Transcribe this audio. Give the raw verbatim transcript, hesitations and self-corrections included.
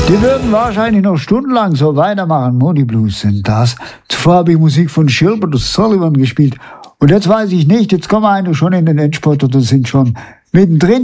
Die würden wahrscheinlich noch stundenlang so weitermachen. Moody Blues sind das. Zuvor habe ich Musik von Gilbert O'Sullivan gespielt. Und jetzt weiß ich nicht, jetzt kommen wir eigentlich schon in den Endspurt oder sind schon mittendrin.